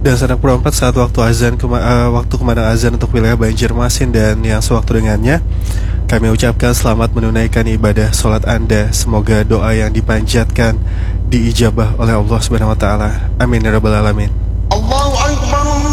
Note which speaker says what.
Speaker 1: Dan sedang perempat saat waktu azan waktu kumandang azan untuk wilayah Banjarmasin dan yang sewaktu dengannya, kami ucapkan selamat menunaikan ibadah sholat Anda. Semoga doa yang dipanjatkan diijabah oleh Allah Subhanahu wa taala. Amin ya rabbal alamin.